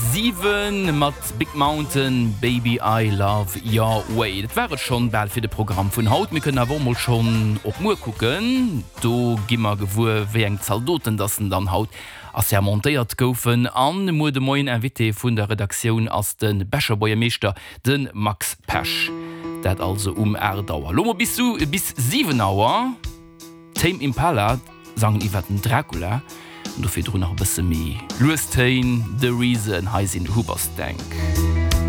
7 mat Big Mountain Baby I Love Your Way. Dat wäre schon bald für de Programm vun Haut. Wir können aber mal schon op Mu gucken. Du gimmer gewur wie eng Zahldoten dassen dann haut as er montiert goufen an mo de moien NWT vun der Redaktion as den Becherboiermeester den Max Pesch. Dat also Erdauer. Lomo bis 7 Auer Tame Impala sagen iwwer den Dracula. Und du fehlt noch ein bisschen mehr. Louis Tain, The Reason, heißt in Huber's Tank.